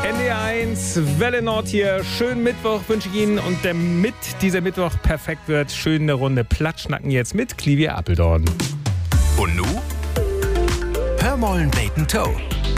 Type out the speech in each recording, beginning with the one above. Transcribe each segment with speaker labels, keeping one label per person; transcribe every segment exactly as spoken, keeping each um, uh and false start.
Speaker 1: N D R eins, Welle Nord hier. Schönen Mittwoch wünsche ich Ihnen. Und damit dieser Mittwoch perfekt wird, schön eine Runde Platschnacken jetzt mit Clivia Appeldorn.
Speaker 2: Und nu? Hör mollen Bacon Toe.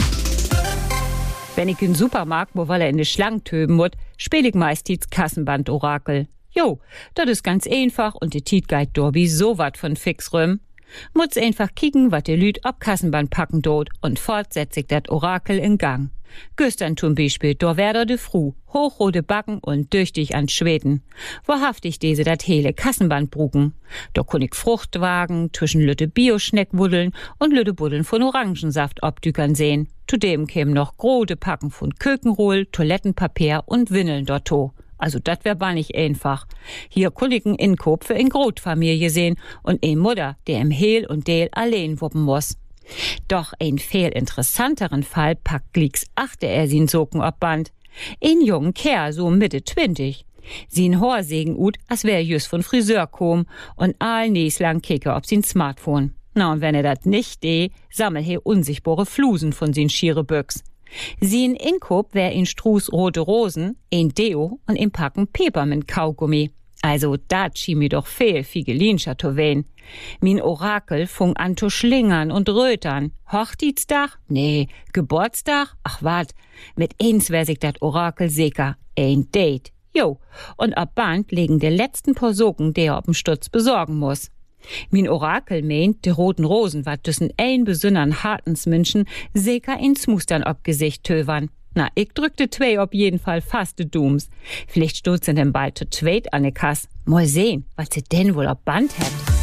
Speaker 3: Wenn ich in den Supermarkt, wo weil er in de Schlangen töben muss, spiel ich meist die Kassenband-Orakel. Jo, das ist ganz einfach und die Tiet geht Dorbi so wat von fix rüm. Muss einfach kicken, wat de Lüd ob Kassenband packen dort und fortsetzt ich dat Orakel in Gang. Gestern zum Beispiel, do wär de Fru, hochrote Backen und düchtig an Schweden. Wahrhaftig diese dat hele Kassenband brugen. Da kun ich Fruchtwagen, zwischen Lütte Bioschneck wuddeln und Lütte Buddeln von Orangensaft obdükern sehen. Zudem kämen noch große Packen von Kökenrohl, Toilettenpapier und Windeln dorto. Also dat wär bar nicht einfach. Hier Kollegen in Kopfe in Grotfamilie sehen und ein Mutter, der im Hehl und Deel allein wuppen muss. Doch ein viel interessanteren Fall packt Glicks achte er sin Socken ob Band. Ein jungen Kerl, so Mitte zwanzig. Sin Horsägen ut, als wär just von Friseur kom und all näslang kicke ob sin Smartphone. Na, und wenn er dat nicht de, sammel he unsichtbare Flusen von sin schiere Büchs. Sin Inkop wär in Struß rote Rosen, ein Deo und im Packen Pepermint-Kaugummi. Also dat schien mir doch fehl, Figelinscher to wen. Min Orakel fung an zu schlingern und rötern. Hochzeitstag? Nee. Geburtstag? Ach wat, mit eins wär sich dat Orakel sicher. Ein Date. Jo. Und ab Band legen de letzten paar Socken, der ob'n Stutz besorgen muss. Min Orakel meint, de roten Rosen wat düssen ein besünnern Hartensmenschen sicher ins Mustern ob Gesicht tövern. Na, ich drückte zwei ob jeden Fall fast de Dooms. Vielleicht stoßen denn bald zu zweit an de Kass. Mal sehen, was sie denn wohl ob Band hat.